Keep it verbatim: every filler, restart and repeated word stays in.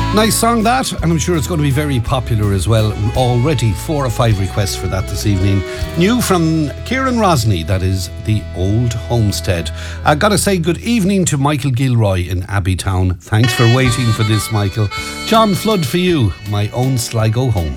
Nice song that, and I'm sure it's going to be very popular as well. Already four or five requests for that this evening. New from Kieran Rosny, that is The Old Homestead. I gotta say good evening to Michael Gilroy in Abbeytown. Thanks for waiting for this, Michael. John Flood for you, My Own Sligo Home.